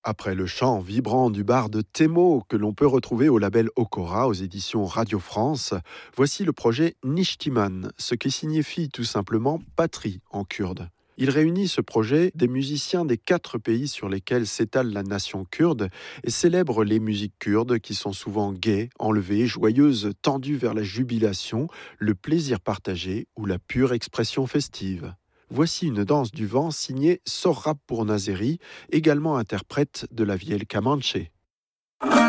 Après le chant vibrant du barde Thémo que l'on peut retrouver au label Okora aux éditions Radio France, voici le projet Nishtiman, ce qui signifie tout simplement patrie en kurde. Il réunit ce projet des musiciens des 4 pays sur lesquels s'étale la nation kurde et célèbre les musiques kurdes qui sont souvent gaies, enlevées, joyeuses, tendues vers la jubilation, le plaisir partagé ou la pure expression festive. Voici une danse du vent signée Sohrab Pournazeri, également interprète de la vielle Kamanché.